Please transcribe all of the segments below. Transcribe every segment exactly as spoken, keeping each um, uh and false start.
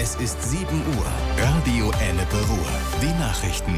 Es ist sieben Uhr. Radio Ennepe Ruhr. Die Nachrichten.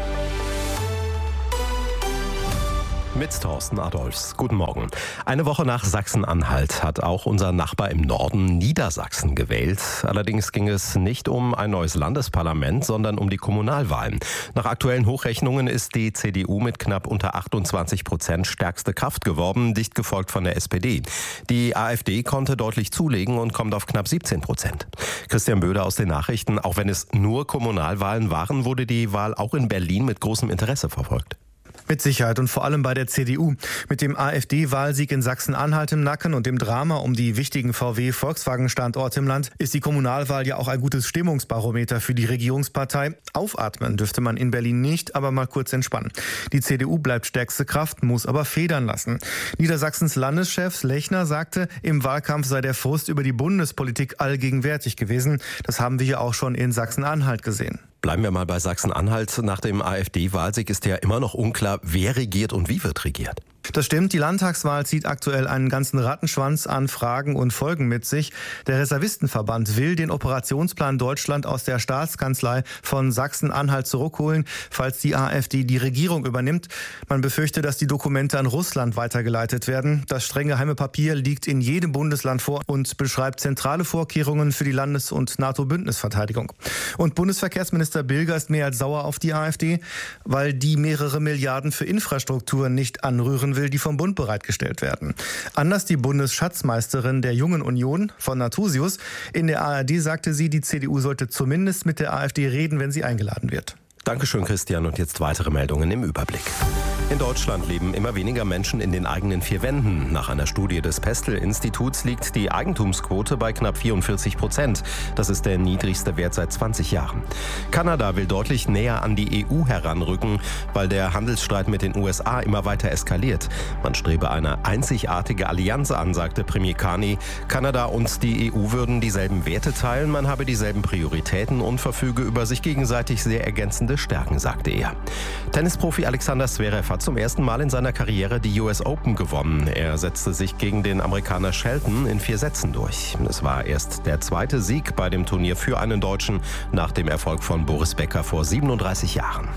Mit Thorsten Adolfs. Guten Morgen. Eine Woche nach Sachsen-Anhalt hat auch unser Nachbar im Norden Niedersachsen gewählt. Allerdings ging es nicht um ein neues Landesparlament, sondern um die Kommunalwahlen. Nach aktuellen Hochrechnungen ist die C D U mit knapp unter achtundzwanzig Prozent stärkste Kraft geworden, dicht gefolgt von der S P D. Die AfD konnte deutlich zulegen und kommt auf knapp siebzehn Prozent. Christian Böder aus den Nachrichten. Auch wenn es nur Kommunalwahlen waren, wurde die Wahl auch in Berlin mit großem Interesse verfolgt. Mit Sicherheit und vor allem bei der C D U. Mit dem AfD-Wahlsieg in Sachsen-Anhalt im Nacken und dem Drama um die wichtigen V W-Volkswagen-Standorte im Land ist die Kommunalwahl ja auch ein gutes Stimmungsbarometer für die Regierungspartei. Aufatmen dürfte man in Berlin nicht, aber mal kurz entspannen. Die C D U bleibt stärkste Kraft, muss aber federn lassen. Niedersachsens Landeschef Lechner sagte, im Wahlkampf sei der Frust über die Bundespolitik allgegenwärtig gewesen. Das haben wir ja auch schon in Sachsen-Anhalt gesehen. Bleiben wir mal bei Sachsen-Anhalt. Nach dem AfD-Wahlsieg ist ja immer noch unklar, wer regiert und wie wird regiert. Das stimmt, die Landtagswahl zieht aktuell einen ganzen Rattenschwanz an Fragen und Folgen mit sich. Der Reservistenverband will den Operationsplan Deutschland aus der Staatskanzlei von Sachsen-Anhalt zurückholen, falls die AfD die Regierung übernimmt. Man befürchte, dass die Dokumente an Russland weitergeleitet werden. Das streng geheime Papier liegt in jedem Bundesland vor und beschreibt zentrale Vorkehrungen für die Landes- und NATO-Bündnisverteidigung. Und Bundesverkehrsminister Bilger ist mehr als sauer auf die AfD, weil die mehrere Milliarden für Infrastruktur nicht anrühren will, die vom Bund bereitgestellt werden. Anders die Bundesschatzmeisterin der Jungen Union von Natusius. In der A R D sagte sie, die C D U sollte zumindest mit der AfD reden, wenn sie eingeladen wird. Dankeschön, Christian. Und jetzt weitere Meldungen im Überblick. In Deutschland leben immer weniger Menschen in den eigenen vier Wänden. Nach einer Studie des Pestel-Instituts liegt die Eigentumsquote bei knapp vierundvierzig Prozent. Das ist der niedrigste Wert seit zwanzig Jahren. Kanada will deutlich näher an die E U heranrücken, weil der Handelsstreit mit den U S A immer weiter eskaliert. Man strebe eine einzigartige Allianz an, sagte Premier Carney. Kanada und die E U würden dieselben Werte teilen, man habe dieselben Prioritäten und verfüge über sich gegenseitig sehr ergänzende Stärken, sagte er. Tennisprofi Alexander Zverev hat zum ersten Mal in seiner Karriere die U S Open gewonnen. Er setzte sich gegen den Amerikaner Shelton in vier Sätzen durch. Es war erst der zweite Sieg bei dem Turnier für einen Deutschen nach dem Erfolg von Boris Becker vor siebenunddreißig Jahren.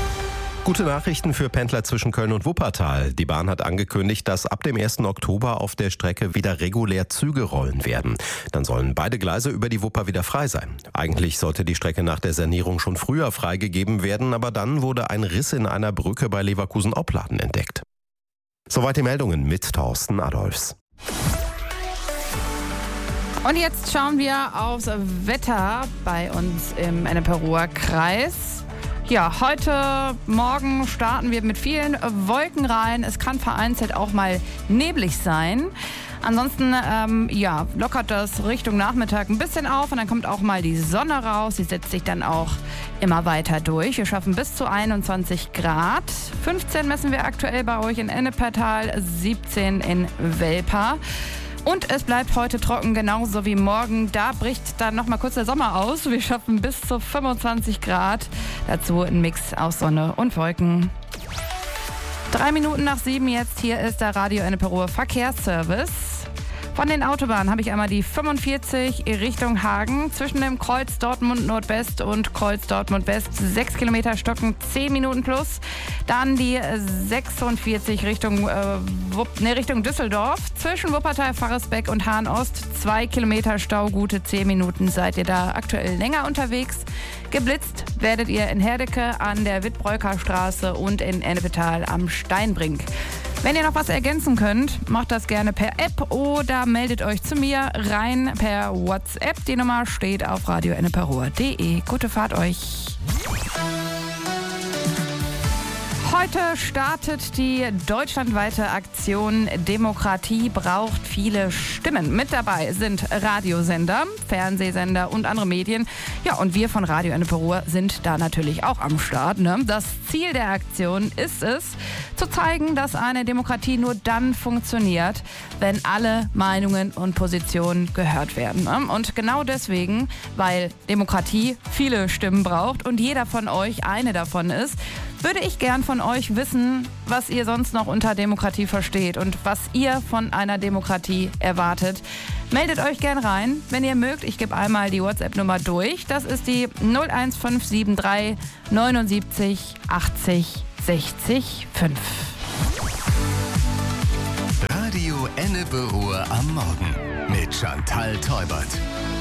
Gute Nachrichten für Pendler zwischen Köln und Wuppertal. Die Bahn hat angekündigt, dass ab dem ersten Oktober auf der Strecke wieder regulär Züge rollen werden. Dann sollen beide Gleise über die Wupper wieder frei sein. Eigentlich sollte die Strecke nach der Sanierung schon früher freigegeben werden, aber dann wurde ein Riss in einer Brücke bei Leverkusen-Opladen entdeckt. Soweit die Meldungen mit Thorsten Adolfs. Und jetzt schauen wir aufs Wetter bei uns im Ennepe-Ruhr Kreis. Ja, heute Morgen starten wir mit vielen Wolken rein. Es kann vereinzelt auch mal neblig sein. Ansonsten ähm, ja, lockert das Richtung Nachmittag ein bisschen auf und dann kommt auch mal die Sonne raus. Sie setzt sich dann auch immer weiter durch. Wir schaffen bis zu einundzwanzig Grad. fünfzehn messen wir aktuell bei euch in Ennepetal, siebzehn in Welper. Und es bleibt heute trocken, genauso wie morgen. Da bricht dann noch mal kurz der Sommer aus. Wir schaffen bis zu fünfundzwanzig Grad. Dazu ein Mix aus Sonne und Wolken. Drei Minuten nach sieben jetzt. Hier ist der Radio Ennepe Ruhr Verkehrsservice. Von den Autobahnen habe ich einmal die fünfundvierzig Richtung Hagen zwischen dem Kreuz Dortmund Nordwest und Kreuz Dortmund West. Sechs Kilometer stocken, zehn Minuten plus. Dann die sechsundvierzig Richtung, äh, Wupp, nee, Richtung Düsseldorf. Zwischen Wuppertal, Farresbeck und Hahn Ost. Zwei Kilometer Stau, gute zehn Minuten seid ihr da aktuell länger unterwegs. Geblitzt werdet ihr in Herdecke an der Wittbreuker Straße und in Ennepetal am Steinbrink. Wenn ihr noch was ergänzen könnt, macht das gerne per App oder meldet euch zu mir rein per WhatsApp. Die Nummer steht auf radio ennepe ruhr punkt de. Gute Fahrt euch. Heute startet die deutschlandweite Aktion Demokratie braucht viele Stimmen. Mit dabei sind Radiosender, Fernsehsender und andere Medien. Ja, und wir von Radio Ennepe Ruhr sind da natürlich auch am Start. Ne? Das Ziel der Aktion ist es, zu zeigen, dass eine Demokratie nur dann funktioniert, wenn alle Meinungen und Positionen gehört werden. Ne? Und genau deswegen, weil Demokratie viele Stimmen braucht und jeder von euch eine davon ist, würde ich gern von euch wissen, was ihr sonst noch unter Demokratie versteht und was ihr von einer Demokratie erwartet. Meldet euch gern rein, wenn ihr mögt. Ich gebe einmal die WhatsApp-Nummer durch. Das ist die null eins fünf sieben drei neunundsiebzig achtzig sechzig fünf. Radio Ennepe Ruhr am Morgen mit Chantal Teubert.